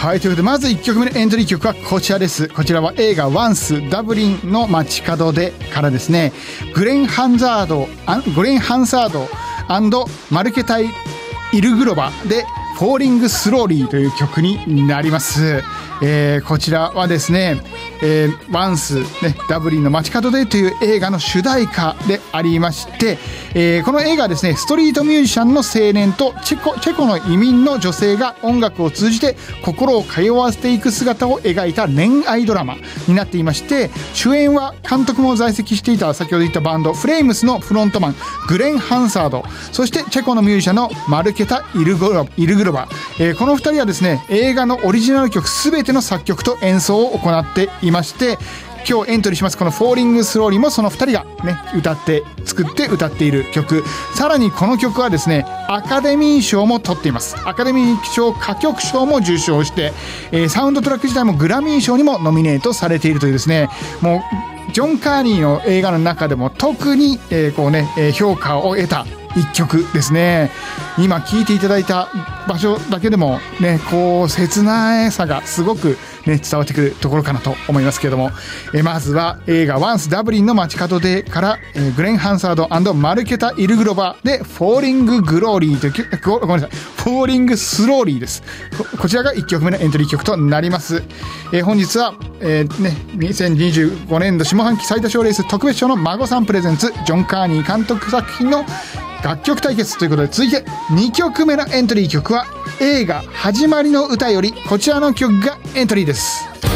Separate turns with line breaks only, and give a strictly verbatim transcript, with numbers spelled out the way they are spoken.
はい、ということでまずいっきょくめのエントリー曲はこちらです。こちらは映画ワンスダブリンの街角でからですね、グレン・ハンザードグレン・ハンサードマルケタイ・イルグロバでフォーリングスローリーという曲になります。えー、こちらはですね、えー、ワンス、ね、ダブリンの街角でという映画の主題歌でありまして、えー、この映画はですね、ストリートミュージシャンの青年とチェコ、チェコの移民の女性が音楽を通じて心を通わせていく姿を描いた恋愛ドラマになっていまして、主演は監督も在籍していた先ほど言ったバンドフレイムスのフロントマングレン・ハンサード、そしてチェコのミュージシャンのマルケタ・イルグロバ、イルグロバ、えー、このふたりはですね、映画のオリジナル曲すべての作曲と演奏を行っていまして、今日エントリーしますこのフォーリングスローリーもそのふたりがね歌って作って歌っている曲。さらにこの曲はですね、アカデミー賞も取っています。アカデミー賞歌曲賞も受賞して、えー、サウンドトラック自体もグラミー賞にもノミネートされているというですね、もうジョン・カーニーの映画の中でも特に、えーこうねえー、評価を得た一曲ですね。今聴いていただいた場所だけでもね、こう切なさがすごくね伝わってくるところかなと思いますけれども、えまずは映画ワンスダブリンの街角でから、えー、グレン・ハンサード&マルケタ・イルグロバでフォーリング・グローリーという曲、ごめんなさい、フォーリング・スローリーです。 こ, こちらがいっきょくめのエントリー曲となります。えー、本日は、えーね、にせんにじゅうごねん度下半期最多賞レース特別賞の孫さんプレゼンツジョン・カーニー監督作品の楽曲対決ということで、続いてにきょくめのエントリー曲は映画始まりの歌よりこちらの曲がエントリーです。